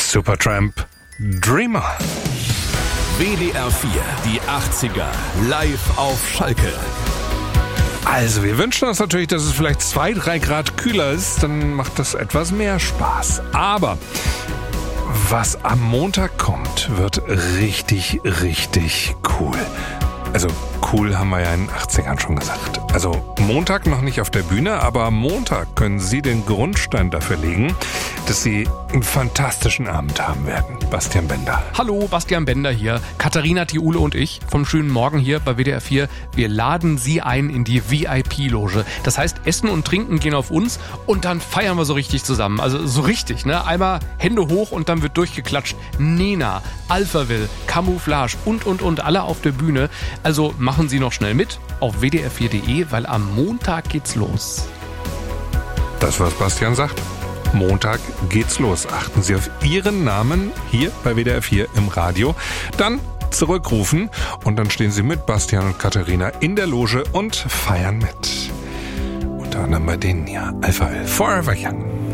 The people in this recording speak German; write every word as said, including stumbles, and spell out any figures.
Supertramp, Dreamer. W D R vier, die achtziger, live auf Schalke. Also, wir wünschen uns natürlich, dass es vielleicht zwei, drei Grad kühler ist, dann macht das etwas mehr Spaß. Aber was am Montag kommt, wird richtig, richtig cool. Also, cool haben wir ja in den achtzigern schon gesagt. Also, Montag noch nicht auf der Bühne, aber am Montag können Sie den Grundstein dafür legen, dass Sie einen fantastischen Abend haben werden. Bastian Bender. Hallo, Bastian Bender hier. Katharina Thiule und ich vom schönen Morgen hier bei W D R vier. Wir laden Sie ein in die V I P-Loge. Das heißt, Essen und Trinken gehen auf uns und dann feiern wir so richtig zusammen. Also so richtig, ne? Einmal Hände hoch und dann wird durchgeklatscht. Nena, Alphaville, Camouflage und, und, und, alle auf der Bühne. Also machen Sie noch schnell mit auf w d r vier punkt de, weil am Montag geht's los. Das, was Bastian sagt. Montag geht's los. Achten Sie auf Ihren Namen hier bei W D R vier im Radio. Dann zurückrufen und dann stehen Sie mit Bastian und Katharina in der Loge und feiern mit. Unter anderem bei denen hier. Alphaville, Forever Young.